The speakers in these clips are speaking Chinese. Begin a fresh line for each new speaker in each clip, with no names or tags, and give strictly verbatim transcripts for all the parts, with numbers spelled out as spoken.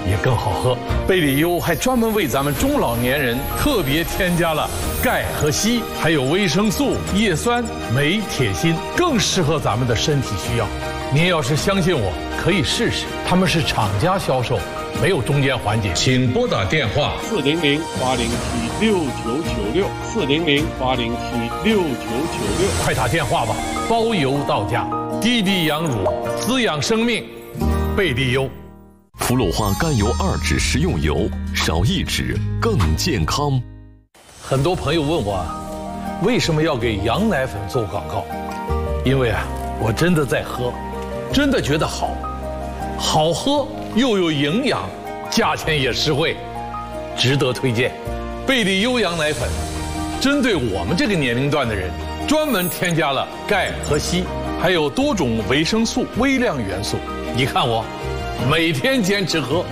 也更好喝。贝里优还专门为咱们中老年人特别添加了钙和硒，还有维生素、叶酸、镁、铁、锌，更适合咱们的身体需要。您要是相信我，可以试试。他们是厂家销售，没有中间环节。请拨打电话
四零零八零七六九九六四零零八零七六九九六，
快打电话吧，包邮到家。滴滴羊乳，滋养生命，贝利优。
氟鲁化甘油二酯食用油，少一酯更健康。
很多朋友问我，为什么要给羊奶粉做广告？因为啊，我真的在喝，真的觉得好，好喝又有营养，价钱也实惠，值得推荐。贝利优羊奶粉，针对我们这个年龄段的人，专门添加了钙和硒，还有多种维生素、微量元素。你看我，每天坚持喝。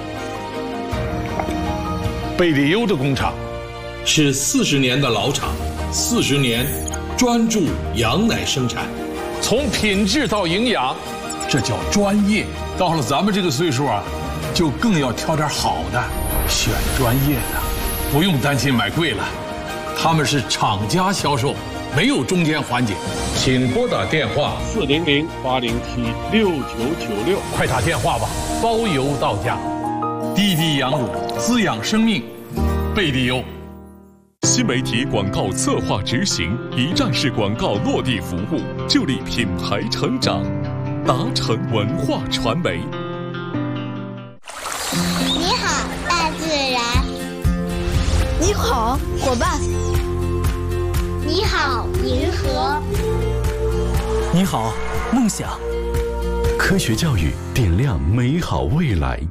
贝利优的工厂是四十年的老厂，四十年专注羊奶生产，从品质到营养，这叫专业。到了咱们这个岁数啊，就更要挑点好的，选专业的，不用担心买贵了。他们是厂家销售，没有中间环节。请拨打电话
四零零八零七六九九六，
快打电话吧，包邮到家。滴滴羊乳，滋养生命，贝利优。
新媒体广告策划执行，一站式广告落地服务，助力品牌成长。达成文化传媒。
你好，大自然。
你好，伙伴。
你好，银河。
你好，梦想。
科学教育点亮美好未来。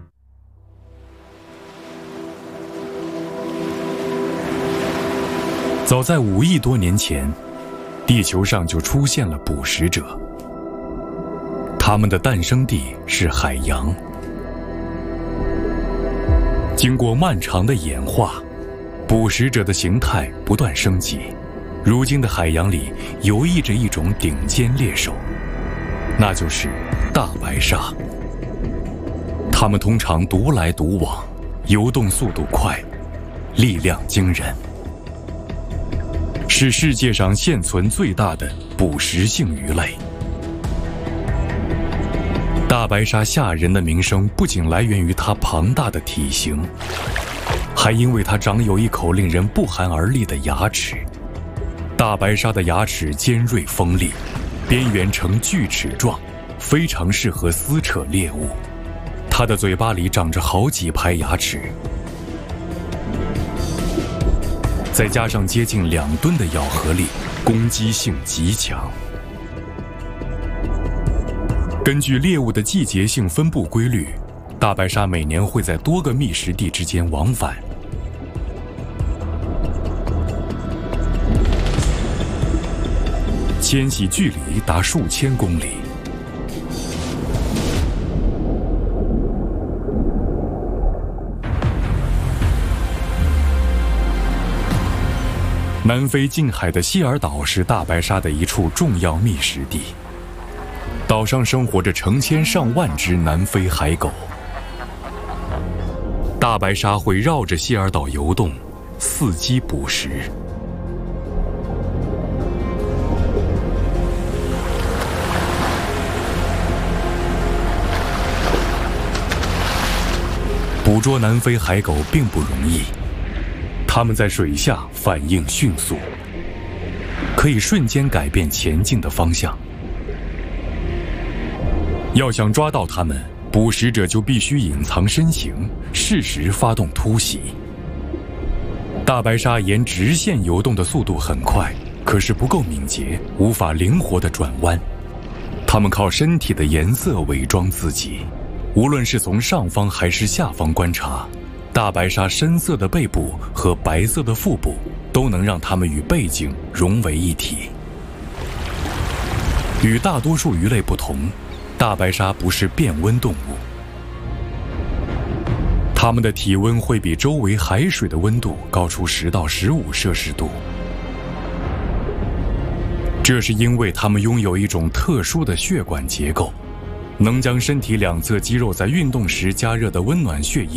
早在五亿多年前，地球上就出现了捕食者。它们的诞生地是海洋。经过漫长的演化，捕食者的形态不断升级。如今的海洋里游弋着一种顶尖猎手，那就是大白鲨。它们通常独来独往，游动速度快，力量惊人，是世界上现存最大的捕食性鱼类。大白鲨吓人的名声不仅来源于它庞大的体型，还因为它长有一口令人不寒而栗的牙齿。大白鲨的牙齿尖锐锋利，边缘呈锯齿状，非常适合撕扯猎物。它的嘴巴里长着好几排牙齿，再加上接近两吨的咬合力，攻击性极强。根据猎物的季节性分布规律，大白鲨每年会在多个觅食地之间往返。迁徙距离达数千公里。南非近海的希尔岛是大白鲨的一处重要觅食地。岛上生活着成千上万只南非海狗。大白鲨会绕着希尔岛游动，伺机捕食。捕捉南非海狗并不容易，它们在水下反应迅速，可以瞬间改变前进的方向。要想抓到它们，捕食者就必须隐藏身形，适时发动突袭。大白鲨沿直线游动的速度很快，可是不够敏捷，无法灵活地转弯。它们靠身体的颜色伪装自己，无论是从上方还是下方观察，大白鲨深色的背部和白色的腹部都能让它们与背景融为一体。与大多数鱼类不同，大白鲨不是变温动物，它们的体温会比周围海水的温度高出十到十五摄氏度。这是因为它们拥有一种特殊的血管结构，能将身体两侧肌肉在运动时加热的温暖血液